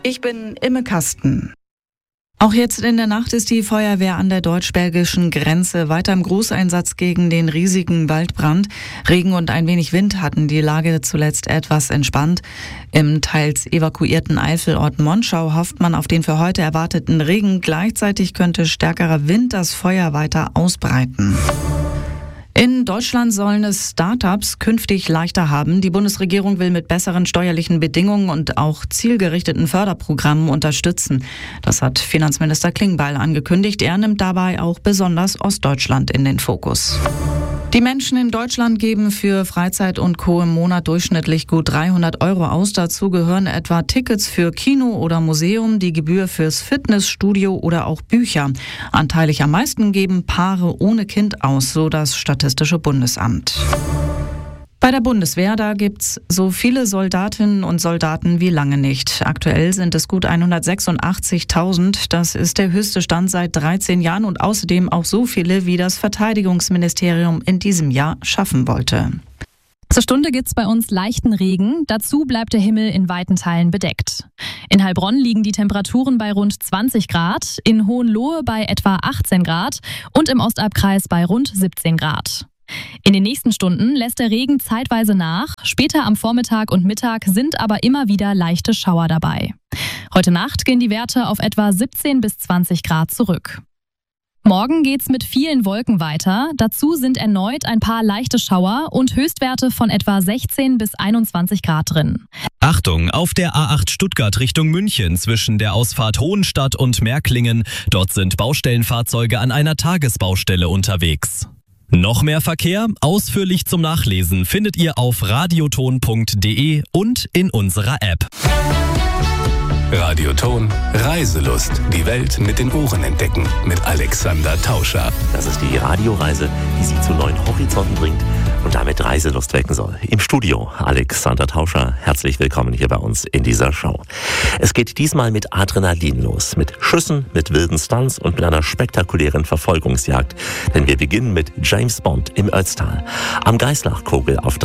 Ich bin Imme Kasten. Auch jetzt in der Nacht ist die Feuerwehr an der deutsch-belgischen Grenze weiter im Großeinsatz gegen den riesigen Waldbrand. Regen und ein wenig Wind hatten die Lage zuletzt etwas entspannt. Im teils evakuierten Eifelort Monschau hofft man auf den für heute erwarteten Regen. Gleichzeitig könnte stärkerer Wind das Feuer weiter ausbreiten. In Deutschland sollen es Start-ups künftig leichter haben. Die Bundesregierung will mit besseren steuerlichen Bedingungen und auch zielgerichteten Förderprogrammen unterstützen. Das hat Finanzminister Klingbeil angekündigt. Er nimmt dabei auch besonders Ostdeutschland in den Fokus. Die Menschen in Deutschland geben für Freizeit und Co. im Monat durchschnittlich gut 300 € aus. Dazu gehören etwa Tickets für Kino oder Museum, die Gebühr fürs Fitnessstudio oder auch Bücher. Anteilig am meisten geben Paare ohne Kind aus, so das Statistische Bundesamt. Bei der Bundeswehr, da gibt's so viele Soldatinnen und Soldaten wie lange nicht. Aktuell sind es gut 186.000. Das ist der höchste Stand seit 13 Jahren und außerdem auch so viele, wie das Verteidigungsministerium in diesem Jahr schaffen wollte. Zur Stunde gibt's bei uns leichten Regen. Dazu bleibt der Himmel in weiten Teilen bedeckt. In Heilbronn liegen die Temperaturen bei rund 20 Grad, in Hohenlohe bei etwa 18 Grad und im Ostalbkreis bei rund 17 Grad. In den nächsten Stunden lässt der Regen zeitweise nach. Später am Vormittag und Mittag sind aber immer wieder leichte Schauer dabei. Heute Nacht gehen die Werte auf etwa 17 bis 20 Grad zurück. Morgen geht's mit vielen Wolken weiter. Dazu sind erneut ein paar leichte Schauer und Höchstwerte von etwa 16 bis 21 Grad drin. Achtung, auf der A8 Stuttgart Richtung München zwischen der Ausfahrt Hohenstadt und Märklingen. Dort sind Baustellenfahrzeuge an einer Tagesbaustelle unterwegs. Noch mehr Verkehr, ausführlich zum Nachlesen, findet ihr auf radioton.de und in unserer App. Radioton Reiselust. Die Welt mit den Ohren entdecken. Mit Alexander Tauscher. Das ist die Radioreise, die Sie zu neuen Horizonten bringt und damit Reiselust wecken soll. Im Studio Alexander Tauscher. Herzlich willkommen hier bei uns in dieser Show. Es geht diesmal mit Adrenalin los. Mit Schüssen, mit wilden Stunts und mit einer spektakulären Verfolgungsjagd. Denn wir beginnen mit James Bond im Ötztal. Am Geislachkogel auf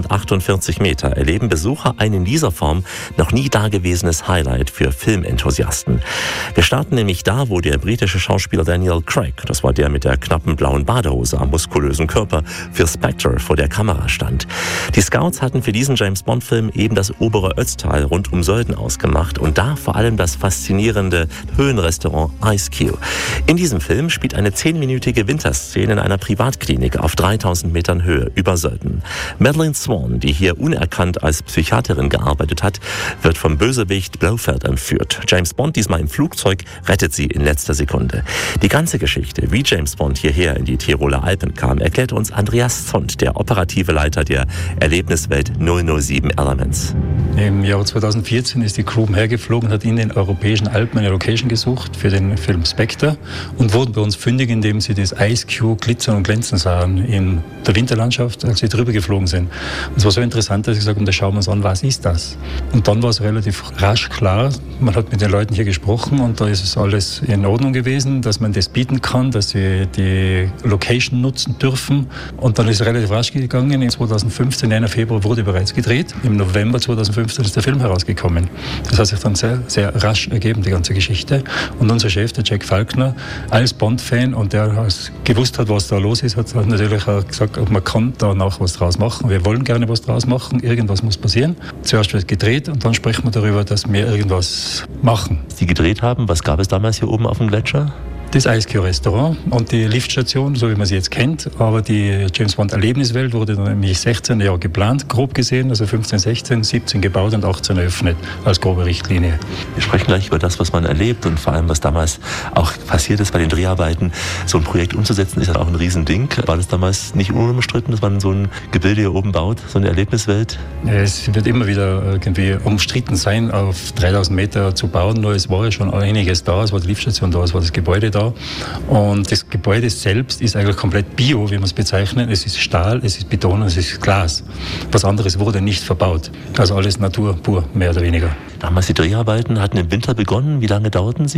3048 Meter erleben Besucher ein in dieser Form noch nie dagewesenes Highlight für Filmenthusiasten. Wir starten nämlich da, wo der britische Schauspieler Daniel Craig, das war der mit der knappen blauen Badehose am muskulösen Körper, für Spectre vor der Kamera stand. Die Scouts hatten für diesen James-Bond-Film eben das obere Ötztal rund um Sölden ausgemacht und da vor allem das faszinierende Höhenrestaurant Ice Cube. In diesem Film spielt eine 10-minütige Winterszene in einer Privatklinik auf 3000 Metern Höhe über Sölden. Madeleine Swan, die hier unerkannt als Psychiaterin gearbeitet hat, wird vom Bösewicht Blofeld entführt. James Bond, diesmal im Flugzeug, rettet sie in letzter Sekunde. Die ganze Geschichte, wie James Bond hierher in die Tiroler Alpen kam, erklärt uns Andreas Zond, der operative Leiter der Erlebniswelt 007 Elements. Im Jahr 2014 ist die Crew hergeflogen, hat in den europäischen Alpen eine Location gesucht für den Film Spectre und wurden bei uns fündig, indem sie das Ice Cube glitzern und glänzen sahen in der Winterlandschaft, als sie drüber geflogen sind. Und es war so interessant, dass ich gesagt habe, da schauen wir uns an, was ist das? Und dann war es relativ rasch klar, man hat mit den Leuten hier gesprochen und da ist es alles in Ordnung gewesen, dass man das bieten kann, dass sie die Location nutzen dürfen. Und dann ist es relativ rasch gegangen. In 2015, 1. Februar, wurde bereits gedreht. Im November 2015 ist der Film herausgekommen. Das hat sich dann sehr, sehr rasch ergeben, die ganze Geschichte. Und unser Chef, der Jack Falkner, als Bond-Fan und der gewusst hat, was da los ist, hat natürlich auch gesagt, man kann da noch was draus machen. Wir wollen gerne was draus machen. Irgendwas muss passieren. Zuerst wird gedreht und dann sprechen wir darüber, dass wir irgendwas machen. Sie gedreht haben, was gab es damals hier oben auf dem Gletscher? Das Ice Cube Restaurant und die Liftstation, so wie man sie jetzt kennt. Aber die James Bond Erlebniswelt wurde dann nämlich 16 Jahre geplant, grob gesehen. Also 15, 16, 17 gebaut und 18 eröffnet als grobe Richtlinie. Wir sprechen gleich über das, was man erlebt und vor allem, was damals auch passiert ist bei den Dreharbeiten. So ein Projekt umzusetzen, ist ja auch ein Riesending. War das damals nicht unumstritten, dass man so ein Gebilde hier oben baut, so eine Erlebniswelt? Es wird immer wieder irgendwie umstritten sein, auf 3000 Meter zu bauen. Nur es war ja schon einiges da. Es war die Liftstation da, es war das Gebäude da. Und das Gebäude selbst ist eigentlich komplett bio, wie man es bezeichnet. Es ist Stahl, es ist Beton und es ist Glas. Was anderes wurde nicht verbaut. Also alles Natur pur, mehr oder weniger. Damals die Dreharbeiten hatten im Winter begonnen. Wie lange dauerten sie?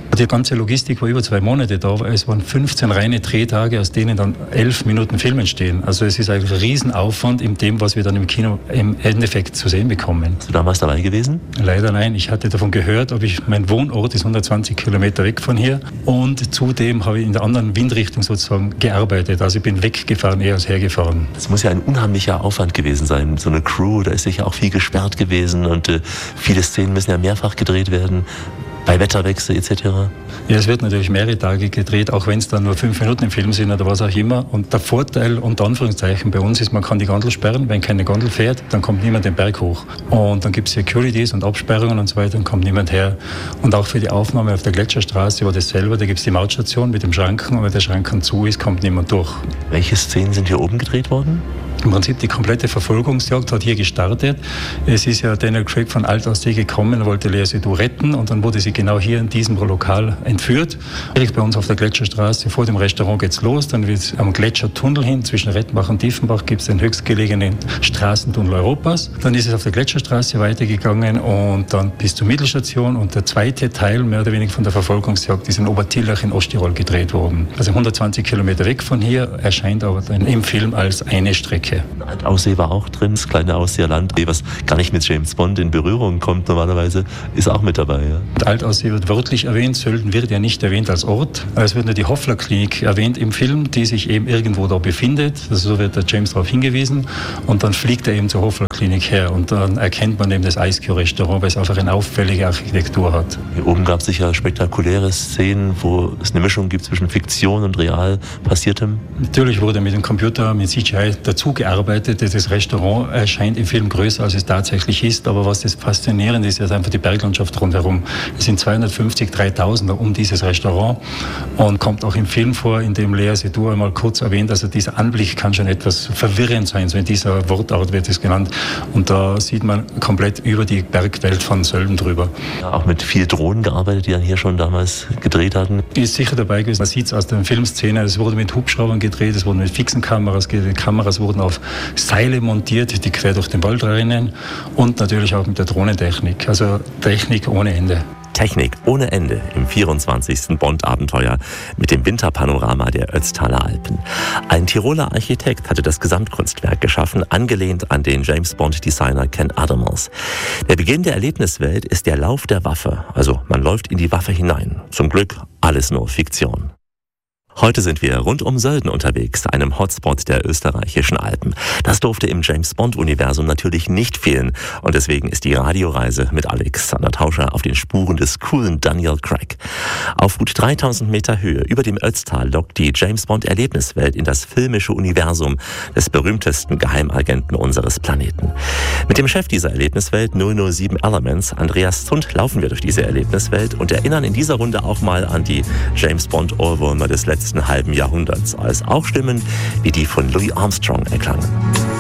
Die ganze Logistik war über 2 Monate da. Es waren 15 reine Drehtage, aus denen dann 11 Minuten Film entstehen. Also es ist eigentlich ein Riesenaufwand in dem, was wir dann im Kino im Endeffekt zu sehen bekommen. Bist du damals dabei gewesen? Leider nein. Ich hatte davon gehört, aber mein Wohnort ist 120 Kilometer weg von hier. Und zudem habe ich in der anderen Windrichtung sozusagen gearbeitet. Also ich bin weggefahren, eher als hergefahren. Das muss ja ein unheimlicher Aufwand gewesen sein. So eine Crew, da ist sicher auch viel gesperrt gewesen und viele Szenen müssen ja mehrfach gedreht werden. Bei Wetterwechsel etc.? Ja, es wird natürlich mehrere Tage gedreht, auch wenn es dann nur 5 Minuten im Film sind oder was auch immer. Und der Vorteil, unter Anführungszeichen, bei uns ist, man kann die Gondel sperren. Wenn keine Gondel fährt, dann kommt niemand den Berg hoch. Und dann gibt es Securities und Absperrungen und so weiter, dann kommt niemand her. Und auch für die Aufnahme auf der Gletscherstraße war das selber. Da gibt es die Mautstation mit dem Schranken und wenn der Schranken zu ist, kommt niemand durch. Welche Szenen sind hier oben gedreht worden? Im Prinzip die komplette Verfolgungsjagd hat hier gestartet. Es ist ja Daniel Craig von Alt aus See gekommen, wollte Léa Seydoux retten und dann wurde sie genau hier in diesem Lokal entführt. Direkt bei uns auf der Gletscherstraße, vor dem Restaurant geht's los, dann wird am Gletschertunnel hin, zwischen Rettenbach und Diefenbach gibt es den höchstgelegenen Straßentunnel Europas. Dann ist es auf der Gletscherstraße weitergegangen und dann bis zur Mittelstation und der zweite Teil, mehr oder weniger von der Verfolgungsjagd, ist in Obertillach in Osttirol gedreht worden. Also 120 Kilometer weg von hier, erscheint aber dann im Film als eine Strecke. Altaussee war auch drin, das kleine Ausseerland, was gar nicht mit James Bond in Berührung kommt normalerweise, ist auch mit dabei. Ja. Altaussee wird wörtlich erwähnt, Sölden wird ja nicht erwähnt als Ort. Es wird nur die Hoffler-Klinik erwähnt im Film, die sich eben irgendwo da befindet. Also so wird der James darauf hingewiesen und dann fliegt er eben zur Hoffler-Klinik her und dann erkennt man eben das Ice Cube Restaurant, weil es einfach eine auffällige Architektur hat. Hier oben gab es sicher spektakuläre Szenen, wo es eine Mischung gibt zwischen Fiktion und real passiertem. Natürlich wurde mit dem Computer, mit CGI dazu gearbeitet. Das Restaurant erscheint im Film größer, als es tatsächlich ist. Aber was das Faszinierende ist, ist einfach die Berglandschaft rundherum. Es sind 250 3000er um dieses Restaurant und kommt auch im Film vor, in dem Léa Seydoux einmal kurz erwähnt, also dieser Anblick kann schon etwas verwirrend sein, so in dieser Wortart wird es genannt. Und da sieht man komplett über die Bergwelt von Sölden drüber. Ja, auch mit viel Drohnen gearbeitet, die dann hier schon damals gedreht hatten. Ist sicher dabei gewesen. Man sieht es aus der Filmszene, es wurde mit Hubschraubern gedreht, es wurde mit fixen Kameras gedreht, die Kameras wurden auf Seile montiert, die quer durch den Wald rennen und natürlich auch mit der Drohnentechnik. Also Technik ohne Ende. Technik ohne Ende im 24. Bond-Abenteuer mit dem Winterpanorama der Ötztaler Alpen. Ein Tiroler Architekt hatte das Gesamtkunstwerk geschaffen, angelehnt an den James-Bond-Designer Ken Adamers. Der Beginn der Erlebniswelt ist der Lauf der Waffe, also man läuft in die Waffe hinein. Zum Glück alles nur Fiktion. Heute sind wir rund um Sölden unterwegs, einem Hotspot der österreichischen Alpen. Das durfte im James-Bond-Universum natürlich nicht fehlen und deswegen ist die Radioreise mit Alexander Tauscher auf den Spuren des coolen Daniel Craig. Auf gut 3000 Meter Höhe über dem Ötztal lockt die James-Bond-Erlebniswelt in das filmische Universum des berühmtesten Geheimagenten unseres Planeten. Mit dem Chef dieser Erlebniswelt 007 Elements, Andreas Zund, laufen wir durch diese Erlebniswelt und erinnern in dieser Runde auch mal an die James-Bond-Ohrwürmer des letzten halben Jahrhunderts, als auch Stimmen wie die von Louis Armstrong erklangen.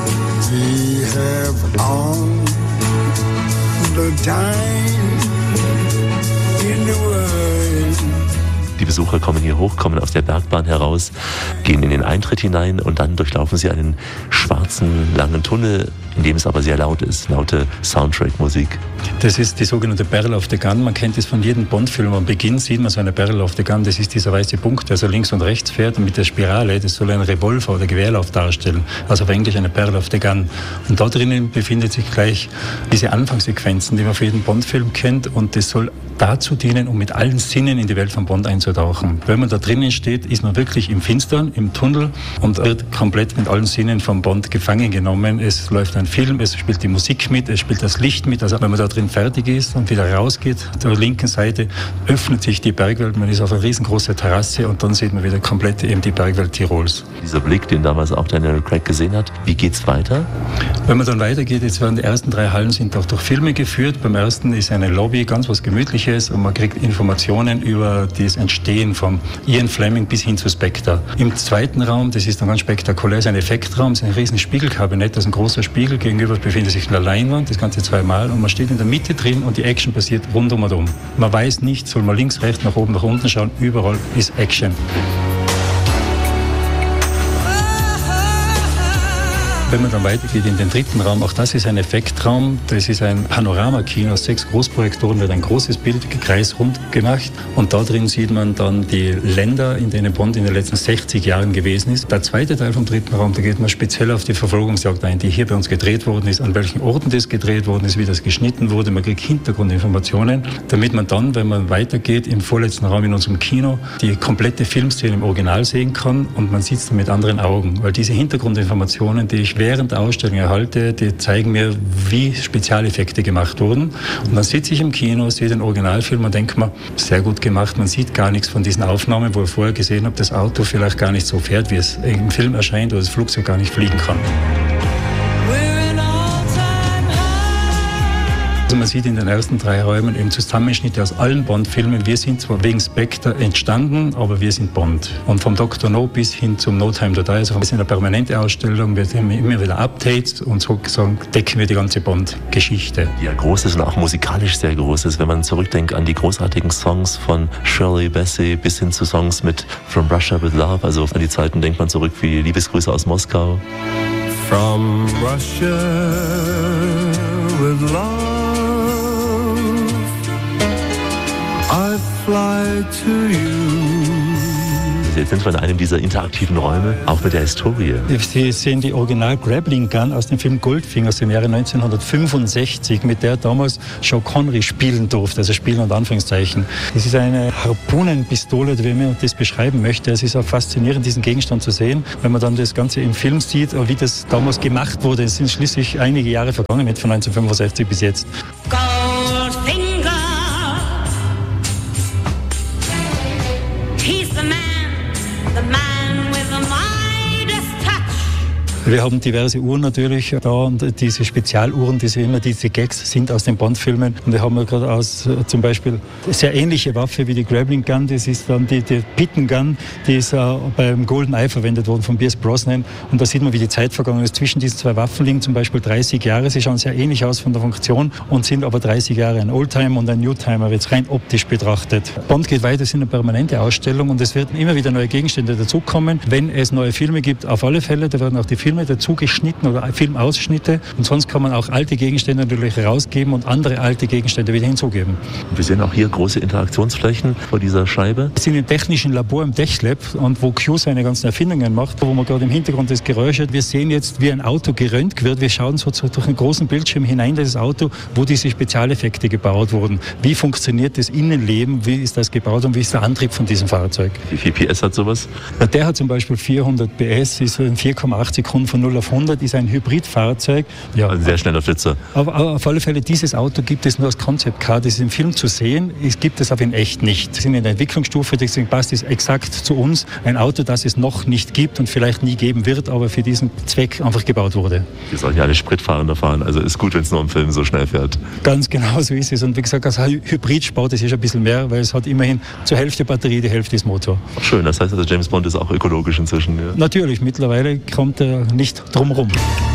We have all the time in the world. Die Besucher kommen hier hoch, kommen aus der Bergbahn heraus, gehen in den Eintritt hinein und dann durchlaufen sie einen schwarzen, langen Tunnel, in dem es aber sehr laut ist, laute Soundtrack-Musik. Das ist die sogenannte Barrel of the Gun. Man kennt das von jedem Bond-Film. Am Beginn sieht man so eine Barrel of the Gun. Das ist dieser weiße Punkt, der so links und rechts fährt. Und mit der Spirale, das soll ein Revolver oder Gewehrlauf darstellen. Also auf Englisch eine Barrel of the Gun. Und da drinnen befindet sich gleich diese Anfangssequenzen, die man für jeden Bond-Film kennt. Und das soll dazu dienen, um mit allen Sinnen in die Welt von Bond einzutauchen. Wenn man da drinnen steht, ist man wirklich im Finstern, im Tunnel und wird komplett mit allen Sinnen von Bond gefangen genommen. Es läuft ein Film, es spielt die Musik mit, es spielt das Licht mit. Also wenn man da drin fertig ist und wieder rausgeht, auf der linken Seite öffnet sich die Bergwelt. Man ist auf einer riesengroßen Terrasse und dann sieht man wieder komplett eben die Bergwelt Tirols. Dieser Blick, den damals auch Daniel Craig gesehen hat, wie geht's weiter? Wenn man dann weitergeht, jetzt werden die ersten 3 Hallen sind auch durch Filme geführt. Beim ersten ist eine Lobby, ganz was Gemütliches und man kriegt Informationen über das Entstehen von Ian Fleming bis hin zu Spectre. Im zweiten Raum, das ist dann ganz spektakulär, ist ein Effektraum, ist ein riesen Spiegelkabinett, das ist ein großer Spiegel, gegenüber befindet sich eine Leinwand, das Ganze 2-mal und man steht in der Mitte drin und die Action passiert rund um und um. Man weiß nicht, soll man links, rechts, nach oben, nach unten schauen, überall ist Action. Wenn man dann weitergeht in den dritten Raum, auch das ist ein Effektraum, das ist ein Panoramakino, aus 6 Großprojektoren wird ein großes Bild kreisrund gemacht und da drin sieht man dann die Länder, in denen Bond in den letzten 60 Jahren gewesen ist. Der zweite Teil vom dritten Raum, da geht man speziell auf die Verfolgungsjagd ein, die hier bei uns gedreht worden ist, an welchen Orten das gedreht worden ist, wie das geschnitten wurde. Man kriegt Hintergrundinformationen, damit man dann, wenn man weitergeht, im vorletzten Raum in unserem Kino die komplette Filmszene im Original sehen kann und man sieht es dann mit anderen Augen, weil diese Hintergrundinformationen, die ich während der Ausstellung erhalte, die zeigen mir, wie Spezialeffekte gemacht wurden. Und dann sitze ich im Kino, sehe den Originalfilm und denke mir, sehr gut gemacht, man sieht gar nichts von diesen Aufnahmen, wo ich vorher gesehen habe, das Auto vielleicht gar nicht so fährt, wie es im Film erscheint oder das Flugzeug gar nicht fliegen kann. Also man sieht in den ersten 3 Räumen eben Zusammenschnitte aus allen Bond-Filmen. Wir sind zwar wegen Spectre entstanden, aber wir sind Bond. Und vom Dr. No bis hin zum No Time to Die, also wir sind eine permanente Ausstellung, wir haben immer wieder Updates und sozusagen decken wir die ganze Bond-Geschichte. Die ja groß ist und auch musikalisch sehr groß ist, wenn man zurückdenkt an die großartigen Songs von Shirley Bassey bis hin zu Songs mit From Russia with Love, also an die Zeiten denkt man zurück wie Liebesgrüße aus Moskau. From Russia with love, I fly to you. Jetzt sind wir in einem dieser interaktiven Räume, auch mit der Historie. Sie sehen die Original Grappling Gun aus dem Film Goldfinger aus dem Jahre 1965, mit der damals Sean Connery spielen durfte, also spielen unter Anführungszeichen. Es ist eine Harpunenpistole, wie man das beschreiben möchte. Es ist auch faszinierend, diesen Gegenstand zu sehen, wenn man dann das Ganze im Film sieht, wie das damals gemacht wurde. Es sind schließlich einige Jahre vergangen, von 1965 bis jetzt. Goldfinger, he's the man with the Midas touch. Wir haben diverse Uhren natürlich da und diese Spezialuhren, diese Gags sind aus den Bond-Filmen. Und wir haben ja gerade aus zum Beispiel eine sehr ähnliche Waffe wie die Grappling Gun, das ist dann die Pitten Gun, die ist beim GoldenEye verwendet worden von Pierce Brosnan. Und da sieht man, wie die Zeit vergangen ist. Zwischen diesen 2 Waffen liegen zum Beispiel 30 Jahre. Sie schauen sehr ähnlich aus von der Funktion und sind aber 30 Jahre ein Oldtimer und ein Newtimer, jetzt rein optisch betrachtet. Bond geht weiter, es ist eine permanente Ausstellung und es werden immer wieder neue Gegenstände dazukommen. Wenn es neue Filme gibt, auf alle Fälle, da werden auch die Filme dazu geschnitten oder Filmausschnitte und sonst kann man auch alte Gegenstände natürlich rausgeben und andere alte Gegenstände wieder hinzugeben. Wir sehen auch hier große Interaktionsflächen vor dieser Scheibe. Wir sind im technischen Labor im TechLab und wo Q seine ganzen Erfindungen macht, wo man gerade im Hintergrund das Geräusch hat. Wir sehen jetzt, wie ein Auto geröntgt wird. Wir schauen so durch einen großen Bildschirm hinein in das Auto, wo diese Spezialeffekte gebaut wurden. Wie funktioniert das Innenleben, wie ist das gebaut und wie ist der Antrieb von diesem Fahrzeug? Wie viel PS hat sowas? Der hat zum Beispiel 400 PS, ist in 4,8 Sekunden von 0 auf 100, ist ein Hybridfahrzeug. Ja. Ein sehr schneller Flitzer. Aber auf alle Fälle, dieses Auto gibt es nur als Concept Car, das ist im Film zu sehen, es gibt es aber in echt nicht. Wir sind in der Entwicklungsstufe, deswegen passt es exakt zu uns. Ein Auto, das es noch nicht gibt und vielleicht nie geben wird, aber für diesen Zweck einfach gebaut wurde. Wir sollen ja alle Spritfahrender fahren, also ist gut, wenn es nur im Film so schnell fährt. Ganz genau so ist es. Und wie gesagt, als Hybrid spart es ein bisschen mehr, weil es hat immerhin zur Hälfte Batterie, die Hälfte ist Motor. Ach schön, das heißt also James Bond ist auch ökologisch inzwischen. Ja. Natürlich, mittlerweile kommt er nicht drum rum.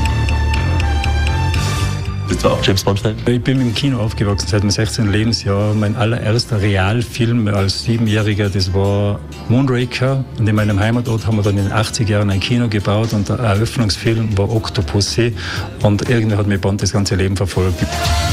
Bist du auch James Bond-Fan? Ich bin im Kino aufgewachsen seit meinem 16. Lebensjahr. Mein allererster Realfilm als 7-Jähriger, das war Moonraker. Und in meinem Heimatort haben wir dann in den 80er Jahren ein Kino gebaut und der Eröffnungsfilm war Octopussy. Und irgendwie hat mir Bond das ganze Leben verfolgt.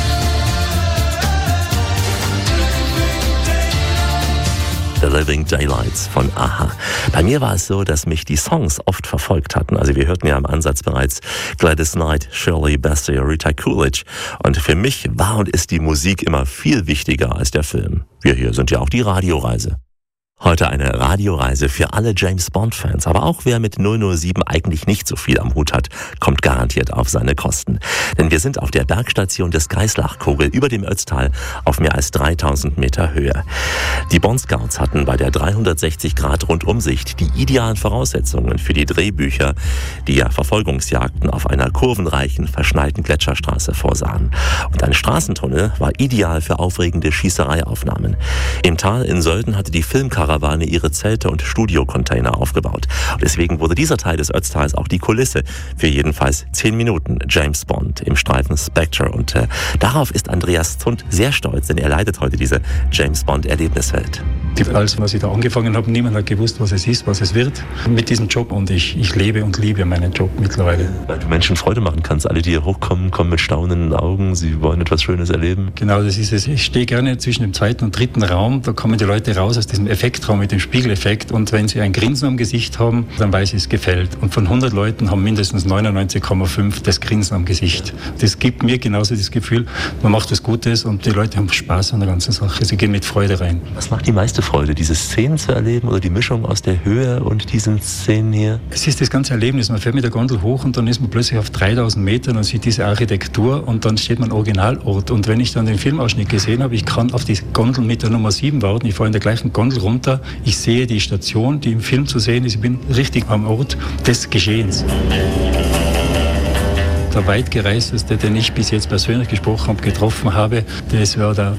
The Living Daylights von a-ha. Bei mir war es so, dass mich die Songs oft verfolgt hatten. Also wir hörten ja im Ansatz bereits Gladys Knight, Shirley Bassey, Rita Coolidge. Und für mich war und ist die Musik immer viel wichtiger als der Film. Wir hier sind ja auch die Radioreise. Heute eine Radioreise für alle James-Bond-Fans, aber auch wer mit 007 eigentlich nicht so viel am Hut hat, kommt garantiert auf seine Kosten. Denn wir sind auf der Bergstation des Geislachkogel über dem Ötztal auf mehr als 3000 Meter Höhe. Die Bond-Scouts hatten bei der 360-Grad-Rundumsicht die idealen Voraussetzungen für die Drehbücher, die ja Verfolgungsjagden auf einer kurvenreichen, verschneiten Gletscherstraße vorsahen. Und ein Straßentunnel war ideal für aufregende Schießereiaufnahmen. Im Tal in Sölden hatte die Filmkarawane ihre Zelte und Studiocontainer aufgebaut. Und deswegen wurde dieser Teil des Ötztals auch die Kulisse für jedenfalls 10 Minuten James Bond im Streifen Spectre. Und darauf ist Andreas Zund sehr stolz, denn er leitet heute diese James Bond Erlebniswelt. Als ich da angefangen habe, niemand hat gewusst, was es ist, was es wird mit diesem Job. Und ich lebe und liebe meinen Job mittlerweile. Weil du Menschen Freude machen kannst. Alle, die hier hochkommen, kommen mit staunenden Augen. Sie wollen etwas Schönes erleben. Genau, das ist es. Ich stehe gerne zwischen dem zweiten und dritten Raum. Da kommen die Leute raus aus diesem Effektraum mit dem Spiegeleffekt. Und wenn sie ein Grinsen am Gesicht haben, dann weiß ich, es gefällt. Und von 100 Leuten haben mindestens 99,5 das Grinsen am Gesicht. Das gibt mir genauso das Gefühl, man macht was Gutes und die Leute haben Spaß an der ganzen Sache. Sie gehen mit Freude rein. Was macht die meiste Freude? Diese Szenen zu erleben oder die Mischung aus der Höhe und diesen Szenen hier? Es ist das ganze Erlebnis. Man fährt mit der Gondel hoch und dann ist man plötzlich auf 3000 Metern und sieht diese Architektur und dann steht man am Originalort. Und wenn ich dann den Filmausschnitt gesehen habe, ich kann auf die Gondel mit der Nummer 7 warten. Ich fahre in der gleichen Gondel runter. Ich sehe die Station, die im Film zu sehen ist. Ich bin richtig am Ort des Geschehens. Der weitgereisteste, den ich bis jetzt persönlich gesprochen habe, getroffen habe, das war der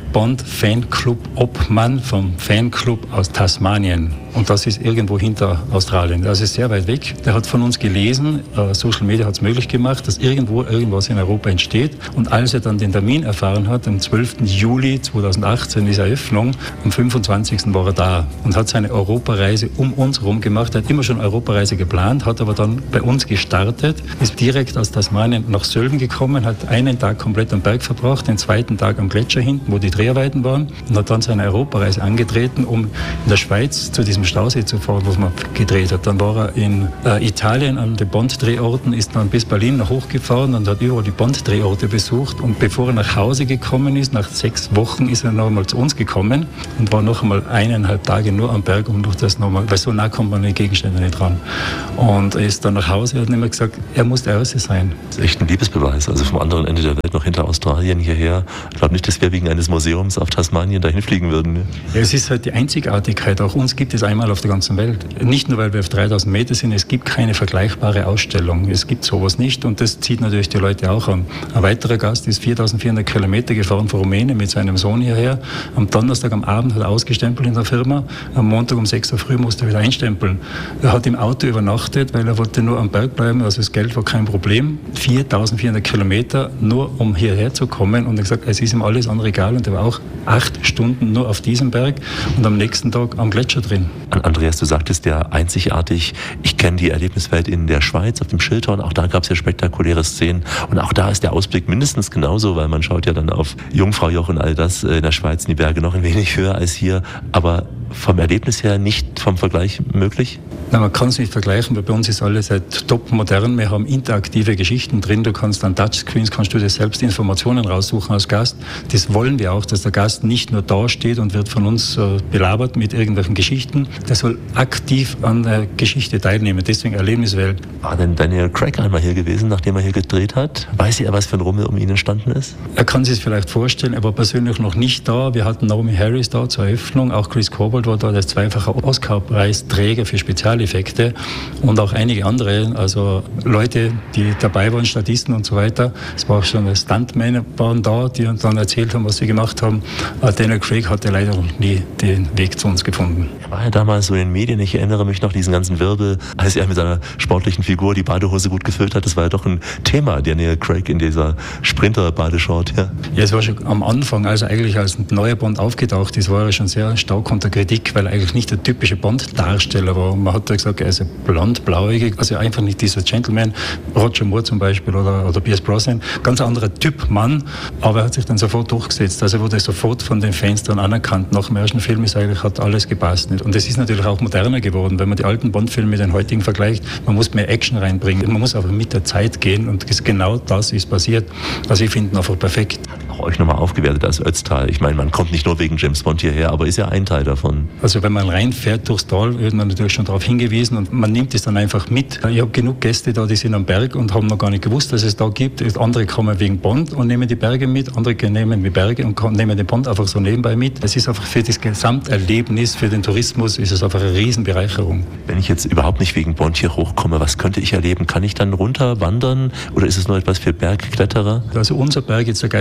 Bond-Fanclub-Obmann vom Fanclub aus Tasmanien. Und das ist irgendwo hinter Australien. Das ist sehr weit weg. Der hat von uns gelesen, Social Media hat es möglich gemacht, dass irgendwo irgendwas in Europa entsteht. Und als er dann den Termin erfahren hat, am 12. Juli 2018 ist Eröffnung, am 25. war er da und hat seine Europareise um uns herum gemacht. Er hat immer schon Europareise geplant, hat aber dann bei uns gestartet, ist direkt aus Tasmanien nach Sölden gekommen, hat einen Tag komplett am Berg verbracht, den zweiten Tag am Gletscher hinten, wo die Dreharbeiten waren, und hat dann seine Europareise angetreten, um in der Schweiz zu diesem Stausee zu fahren, wo man gedreht hat. Dann war er in Italien an den Bond-Drehorten, ist dann bis Berlin noch hochgefahren und hat überall die Bond-Drehorte besucht. Und bevor er nach Hause gekommen ist, nach 6 Wochen, ist er noch einmal zu uns gekommen und war noch einmal 1,5 Tage nur am Berg, um durch das nochmal, weil so nah kommt man an die Gegenstände nicht ran. Und er ist dann nach Hause und hat immer gesagt, er muss der Erste sein. Das ist echt ein Liebesbeweis. Also vom anderen Ende der Welt noch hinter Australien hierher. Ich glaube nicht, dass wir wegen eines Museums auf Tasmanien dahin fliegen würden. Ja, es ist halt die Einzigartigkeit. Auch uns gibt es einmal auf der ganzen Welt. Nicht nur, weil wir auf 3000 Meter sind, es gibt keine vergleichbare Ausstellung. Es gibt sowas nicht und das zieht natürlich die Leute auch an. Ein weiterer Gast ist 4400 Kilometer gefahren von Rumänien mit seinem Sohn hierher. Am Donnerstag am Abend hat er ausgestempelt in der Firma. Am Montag um 6 Uhr früh musste er wieder einstempeln. Er hat im Auto übernachtet, weil er wollte nur am Berg bleiben, also das Geld war kein Problem. 4400 Kilometer nur um hierher zu kommen und er hat gesagt, es ist ihm alles andere egal und er war auch 8 Stunden nur auf diesem Berg und am nächsten Tag am Gletscher drin. Andreas, du sagtest ja einzigartig, ich kenne die Erlebniswelt in der Schweiz auf dem Schilthorn, auch da gab es ja spektakuläre Szenen und auch da ist der Ausblick mindestens genauso, weil man schaut ja dann auf Jungfraujoch und all das, in der Schweiz sind die Berge noch ein wenig höher als hier, aber vom Erlebnis her nicht vom Vergleich möglich? Nein, man kann es nicht vergleichen, weil bei uns ist alles halt top modern. Wir haben interaktive Geschichten drin. Du kannst an Touchscreens, kannst du dir selbst Informationen raussuchen als Gast. Das wollen wir auch, dass der Gast nicht nur da steht und wird von uns belabert mit irgendwelchen Geschichten. Der soll aktiv an der Geschichte teilnehmen. Deswegen Erlebniswelt. War denn Daniel Craig einmal hier gewesen, nachdem er hier gedreht hat? Weiß er, was für ein Rummel um ihn entstanden ist? Er kann sich vielleicht vorstellen, er war persönlich noch nicht da. Wir hatten Naomi Harris da zur Eröffnung. Auch Chris Cobalt war da, der ist zweifacher Oscar-Preisträger für Spezialeffekte und auch einige andere, also Leute, die dabei waren, Statisten und so weiter. Es war auch schon Stuntmen waren da, die uns dann erzählt haben, was sie gemacht haben. Daniel Craig hatte leider noch nie den Weg zu uns gefunden. Er war ja damals so in den Medien, ich erinnere mich noch, diesen ganzen Wirbel, als er mit seiner sportlichen Figur die Badehose gut gefüllt hat. Das war ja doch ein Thema, Daniel Craig in dieser Sprinter-Badeshort. Ja, es war schon am Anfang, als er eigentlich als ein neuer Bond aufgetaucht ist, war er schon sehr stark unter Kritik, weil er eigentlich nicht der typische Bond-Darsteller war. Man hat da gesagt, er ist blond, blauäugig, also einfach nicht dieser Gentleman, Roger Moore zum Beispiel oder Pierce Brosnan, ganz anderer Typ Mann, aber er hat sich dann sofort durchgesetzt. Also er wurde sofort von den Fans dann anerkannt. Nach dem ersten Film ist eigentlich, hat alles gepasst. Und es ist natürlich auch moderner geworden, wenn man die alten Bond-Filme mit den heutigen vergleicht. Man muss mehr Action reinbringen, man muss einfach mit der Zeit gehen und genau das ist passiert. Also ich finde ihn einfach perfekt. Auch euch nochmal aufgewertet als Ötztal. Ich meine, man kommt nicht nur wegen James Bond hierher, aber ist ja ein Teil davon. Also wenn man reinfährt durchs Tal, wird man natürlich schon darauf hingewiesen und man nimmt es dann einfach mit. Ich habe genug Gäste da, die sind am Berg und haben noch gar nicht gewusst, dass es da gibt. Andere kommen wegen Bond und nehmen die Berge mit, andere nehmen die Berge und nehmen den Bond einfach so nebenbei mit. Es ist einfach für das Gesamterlebnis, für den Tourismus ist es einfach eine Riesenbereicherung. Wenn ich jetzt überhaupt nicht wegen Bond hier hochkomme, was könnte ich erleben? Kann ich dann runter wandern oder ist es nur etwas für Bergkletterer? Also unser Berg, jetzt der Geisler Kogel,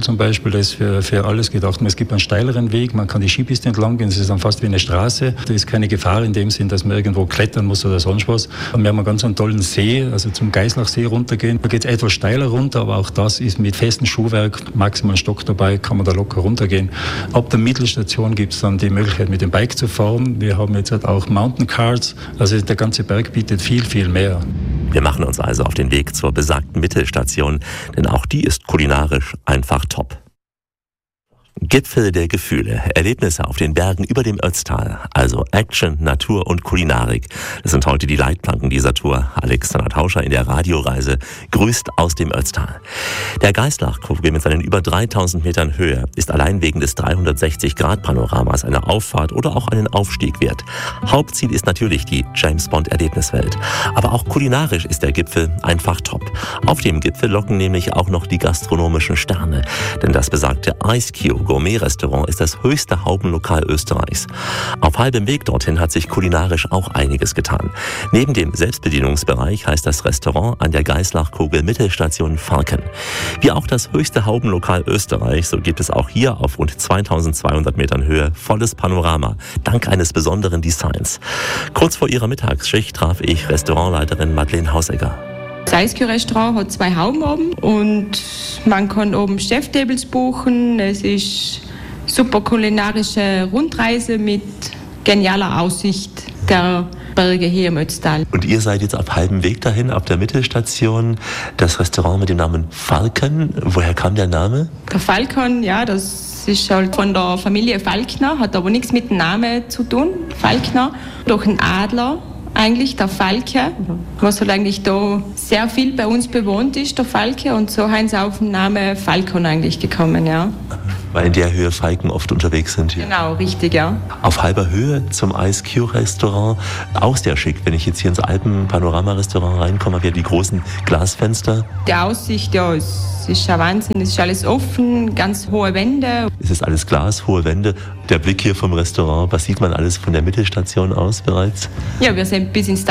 zum Beispiel, das ist für alles gedacht. Es gibt einen steileren Weg, man kann die Skipiste entlang gehen, es ist dann fast wie eine Straße. Da ist keine Gefahr in dem Sinn, dass man irgendwo klettern muss oder sonst was. Und wir haben einen ganz tollen See, also zum Geislachsee runtergehen. Da geht es etwas steiler runter, aber auch das ist mit festem Schuhwerk, maximal ein Stock dabei, kann man da locker runtergehen. Ab der Mittelstation gibt es dann die Möglichkeit, mit dem Bike zu fahren. Wir haben jetzt halt auch Mountain Cards, also der ganze Berg bietet viel, viel mehr. Wir machen uns also auf den Weg zur besagten Mittelstation, denn auch die ist kulinarisch einfach top. Gipfel der Gefühle, Erlebnisse auf den Bergen über dem Ötztal, also Action, Natur und Kulinarik. Das sind heute die Leitplanken dieser Tour. Alexander Tauscher in der Radioreise grüßt aus dem Ötztal. Der Geislachkogel mit seinen über 3000 Metern Höhe ist allein wegen des 360-Grad-Panoramas eine Auffahrt oder auch einen Aufstieg wert. Hauptziel ist natürlich die James-Bond-Erlebniswelt. Aber auch kulinarisch ist der Gipfel einfach top. Auf dem Gipfel locken nämlich auch noch die gastronomischen Sterne. Denn das besagte Ice Cube Gourmet-Restaurant ist das höchste Haubenlokal Österreichs. Auf halbem Weg dorthin hat sich kulinarisch auch einiges getan. Neben dem Selbstbedienungsbereich heißt das Restaurant an der Geislachkogel Mittelstation Falken. Wie auch das höchste Haubenlokal Österreichs, so gibt es auch hier auf rund 2200 Metern Höhe volles Panorama, dank eines besonderen Designs. Kurz vor ihrer Mittagsschicht traf ich Restaurantleiterin Madeleine Hausegger. Das Eiscue-Restaurant hat 2 Hauben oben und man kann oben Cheftables buchen. Es ist super kulinarische Rundreise mit genialer Aussicht der Berge hier im Ötztal. Und ihr seid jetzt auf halbem Weg dahin, auf der Mittelstation, das Restaurant mit dem Namen Falken. Woher kam der Name? Der Falken, ja, das ist halt von der Familie Falkner, hat aber nichts mit dem Namen zu tun, Falkner. Doch ein Adler. Eigentlich der Falke, was halt eigentlich da sehr viel bei uns bewohnt ist, der Falke, und so haben sie auf den Namen Falcon eigentlich gekommen, ja. Weil in der Höhe Falken oft unterwegs sind hier. Genau, richtig, ja. Auf halber Höhe zum Ice Cube Restaurant, auch sehr schick. Wenn ich jetzt hier ins Alpen-Panorama-Restaurant reinkomme, habe ich ja die großen Glasfenster. Die Aussicht, ja, es ist ja Wahnsinn, es ist alles offen, ganz hohe Wände. Es ist alles Glas, hohe Wände. Der Blick hier vom Restaurant, was sieht man alles von der Mittelstation aus bereits? Ja, wir sind bis ins